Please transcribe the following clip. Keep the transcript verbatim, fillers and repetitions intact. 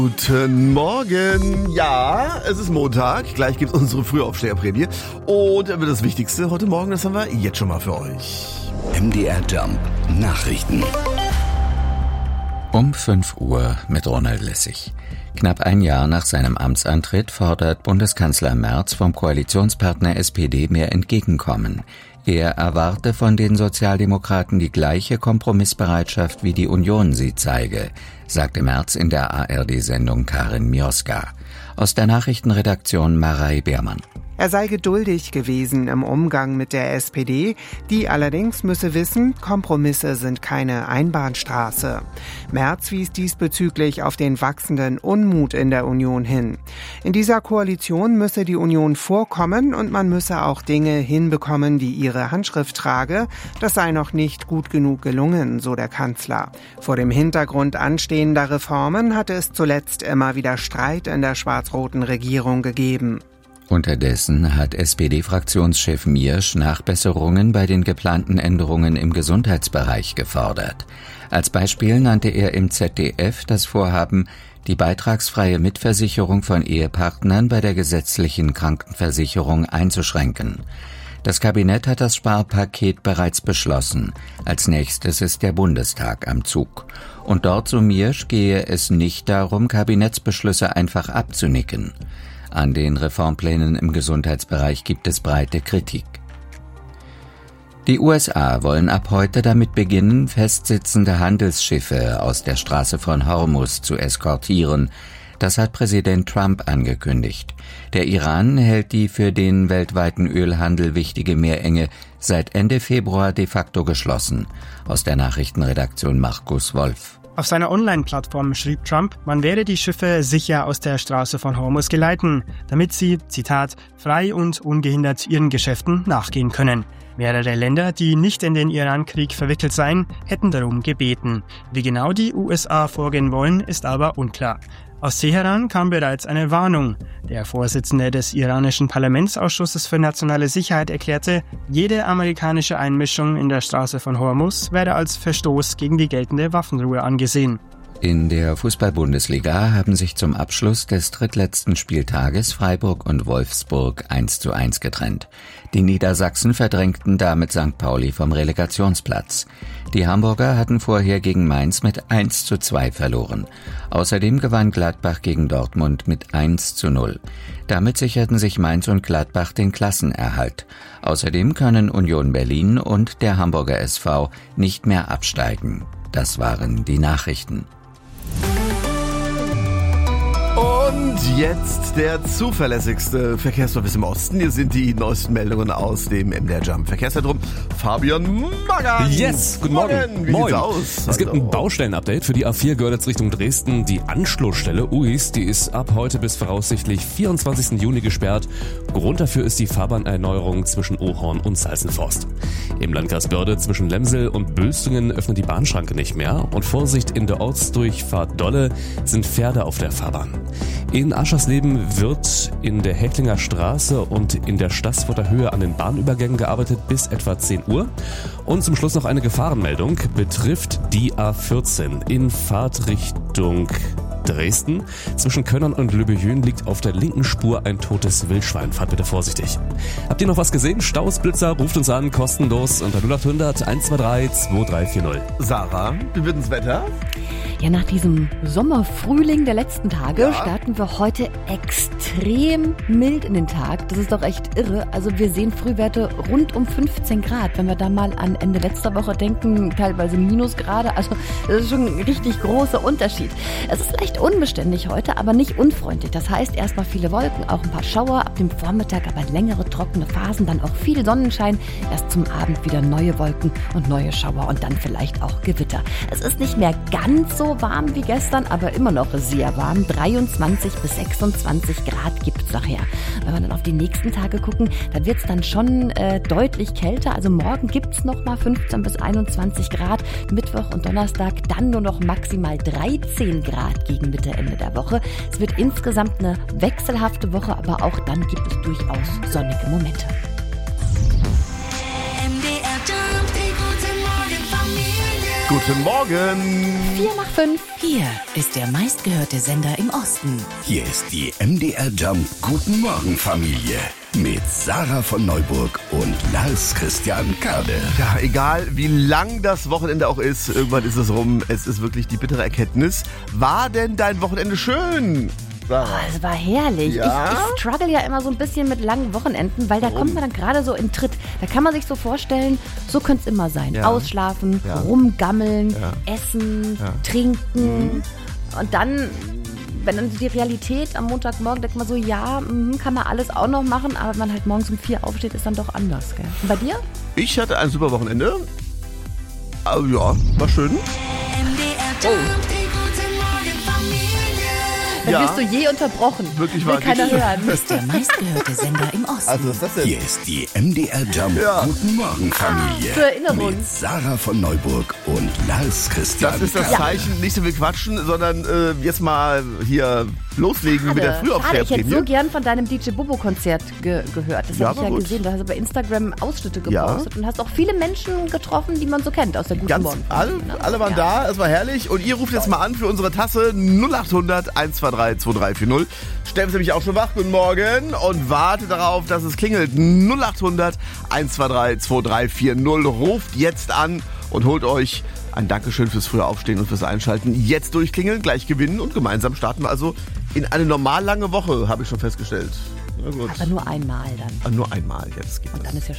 Guten Morgen. Ja, es ist Montag. Gleich gibt es unsere Frühaufsteherprämie. Und das Wichtigste heute Morgen, das haben wir jetzt schon mal für euch. M D R Jump Nachrichten. Um fünf Uhr mit Ronald Lessig. Knapp ein Jahr nach seinem Amtsantritt fordert Bundeskanzler Merz vom Koalitionspartner S P D mehr Entgegenkommen. Er erwarte von den Sozialdemokraten die gleiche Kompromissbereitschaft, wie die Union sie zeige, sagte Merz in der A R D-Sendung Karin Mioska. Aus der Nachrichtenredaktion Marei Beermann. Er sei geduldig gewesen im Umgang mit der S P D, die allerdings müsse wissen, Kompromisse sind keine Einbahnstraße. Merz wies diesbezüglich auf den wachsenden Unmut in der Union hin. In dieser Koalition müsse die Union vorkommen und man müsse auch Dinge hinbekommen, die ihre Handschrift trage. Das sei noch nicht gut genug gelungen, so der Kanzler. Vor dem Hintergrund anstehender Reformen hatte es zuletzt immer wieder Streit in der schwarz-roten Regierung gegeben. Unterdessen hat S P D-Fraktionschef Miersch Nachbesserungen bei den geplanten Änderungen im Gesundheitsbereich gefordert. Als Beispiel nannte er im Z D F das Vorhaben, die beitragsfreie Mitversicherung von Ehepartnern bei der gesetzlichen Krankenversicherung einzuschränken. Das Kabinett hat das Sparpaket bereits beschlossen. Als nächstes ist der Bundestag am Zug. Und dort, so Miersch, gehe es nicht darum, Kabinettsbeschlüsse einfach abzunicken. An den Reformplänen im Gesundheitsbereich gibt es breite Kritik. Die U S A wollen ab heute damit beginnen, festsitzende Handelsschiffe aus der Straße von Hormuz zu eskortieren. Das hat Präsident Trump angekündigt. Der Iran hält die für den weltweiten Ölhandel wichtige Meerenge seit Ende Februar de facto geschlossen. Aus der Nachrichtenredaktion Markus Wolf. Auf seiner Online-Plattform schrieb Trump, man werde die Schiffe sicher aus der Straße von Hormuz geleiten, damit sie, Zitat, frei und ungehindert ihren Geschäften nachgehen können. Mehrere Länder, die nicht in den Iran-Krieg verwickelt seien, hätten darum gebeten. Wie genau die U S A vorgehen wollen, ist aber unklar. Aus Teheran kam bereits eine Warnung. Der Vorsitzende des iranischen Parlamentsausschusses für nationale Sicherheit erklärte, jede amerikanische Einmischung in der Straße von Hormuz werde als Verstoß gegen die geltende Waffenruhe angesehen. In der Fußball-Bundesliga haben sich zum Abschluss des drittletzten Spieltages Freiburg und Wolfsburg eins zu eins getrennt. Die Niedersachsen verdrängten damit Sankt Pauli vom Relegationsplatz. Die Hamburger hatten vorher gegen Mainz mit eins zu zwei verloren. Außerdem gewann Gladbach gegen Dortmund mit eins zu null. Damit sicherten sich Mainz und Gladbach den Klassenerhalt. Außerdem können Union Berlin und der Hamburger S V nicht mehr absteigen. Das waren die Nachrichten. Und jetzt der zuverlässigste Verkehrsservice im Osten. Hier sind die neuesten Meldungen aus dem M D R Jump Verkehrszentrum. Fabian Magan. Yes, guten Morgen. Morgen. Wie Moin. sieht's aus? Es Also. gibt ein Baustellenupdate für die A vier Görlitz Richtung Dresden. Die Anschlussstelle U I S, die ist ab heute bis voraussichtlich vierundzwanzigsten Juni gesperrt. Grund dafür ist die Fahrbahnerneuerung zwischen Ohorn und Salzenforst. Im Landkreis Börde zwischen Lemsel und Böstingen öffnet die Bahnschranke nicht mehr. Und Vorsicht, in der Ortsdurchfahrt Dolle sind Pferde auf der Fahrbahn. In Aschersleben wird in der Häcklinger Straße und in der Stassfurter Höhe an den Bahnübergängen gearbeitet bis etwa zehn Uhr. Und zum Schluss noch eine Gefahrenmeldung, betrifft die A vierzehn in Fahrtrichtung Dresden. Zwischen Könnern und Lübejün liegt auf der linken Spur ein totes Wildschwein. Fahrt bitte vorsichtig. Habt ihr noch was gesehen? Staus, Blitzer, ruft uns an, kostenlos unter null acht hundert eins zwei drei zwei drei vier null. Sarah, wie wird das Wetter? Ja, nach diesem Sommerfrühling der letzten Tage Ja. starten wir heute extrem mild in den Tag. Das ist doch echt irre. Also wir sehen Frühwerte rund um fünfzehn Grad. Wenn wir da mal an Ende letzter Woche denken, teilweise Minusgrade. Also das ist schon ein richtig großer Unterschied. Es ist leicht unbeständig heute, aber nicht unfreundlich. Das heißt erstmal viele Wolken, auch ein paar Schauer, ab dem Vormittag aber längere trockene Phasen, dann auch viel Sonnenschein. Erst zum Abend wieder neue Wolken und neue Schauer und dann vielleicht auch Gewitter. Es ist nicht mehr ganz so warm wie gestern, aber immer noch sehr warm. dreiundzwanzig bis sechsundzwanzig Grad gibt es nachher. Wenn wir dann auf die nächsten Tage gucken, dann wird es dann schon äh, deutlich kälter. Also morgen gibt es noch mal fünfzehn bis einundzwanzig Grad. Mittwoch und Donnerstag dann nur noch maximal dreizehn Grad gegen Mitte, Ende der Woche. Es wird insgesamt eine wechselhafte Woche, aber auch dann gibt es durchaus sonnige Momente. M D R Jump, die gute Morgen Familie. Guten Morgen. Vier nach fünf. Hier ist der meistgehörte Sender im Osten. Hier ist die M D R Jump Guten Morgen Familie mit Sarah von Neuburg und Lars Christian Kade. Ja, egal wie lang das Wochenende auch ist, irgendwann ist es rum. Es ist wirklich die bittere Erkenntnis. War denn dein Wochenende schön? Sarah? Oh, es war herrlich. Ja? Ich, ich struggle ja immer so ein bisschen mit langen Wochenenden, weil da Warum? kommt man dann gerade so in Tritt. Da kann man sich so vorstellen, so könnte es immer sein. Ja. Ausschlafen, Ja. rumgammeln, Ja. essen, Ja. trinken. Mhm. Und dann, wenn dann die Realität am Montagmorgen, denkt man so, ja, mh, kann man alles auch noch machen, aber wenn man halt morgens um vier aufsteht, ist dann doch anders. Gell? Und bei dir? Ich hatte ein super Wochenende. Also, ja, war schön. M D R Jump, die Guten Morgen Familie. Dann Ja. wirst du je unterbrochen. Wirklich Will wahr. keiner hören. Ist der meistgehörte Sender im Osten. Also, was ist das denn? Hier ist die M D R Jump Ja. Guten Morgen Familie Zur Erinnerung. mit Sarah von Neuburg und Lars Christian Das ist das Kade. Zeichen, nicht so viel quatschen, sondern äh, jetzt mal hier loslegen mit der Schade, ich hätte so Frühaufsteherprämie. gern von deinem D J Bobo-Konzert ge gehört. Das Ja, habe ich war ja gut. gesehen. Da hast du bei Instagram Ausschnitte Ja. gepostet und hast auch viele Menschen getroffen, die man so kennt aus der Guten Ganz Morgen. alle, alle waren da, es war herrlich. Und ihr ruft jetzt mal an für unsere Tasse null acht hundert eins zwei drei zwei drei vier null. Steffen ist nämlich auch schon wach, guten Morgen. Und wartet darauf, dass es klingelt. null acht hundert eins zwei drei zwei drei vier null. Ruft jetzt an und holt euch ein Dankeschön fürs frühe Aufstehen und fürs Einschalten. Jetzt durchklingeln, gleich gewinnen und gemeinsam starten wir also in eine normal lange Woche, habe ich schon festgestellt. Na gut. Aber nur einmal dann. Ah, nur einmal, jetzt geht Und das. dann ist ja schon